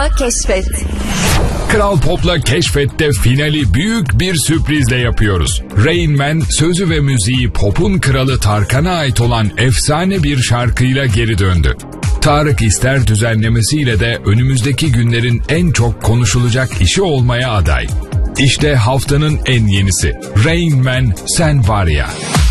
Keşfet. Kral Pop'la Keşfet'te finali büyük bir sürprizle yapıyoruz. Rain Man sözü ve müziği pop'un kralı Tarkan'a ait olan efsane bir şarkıyla geri döndü. Tarık İster düzenlemesiyle de önümüzdeki günlerin en çok konuşulacak işi olmaya aday. İşte haftanın en yenisi. Rain Man, Sen Var Ya.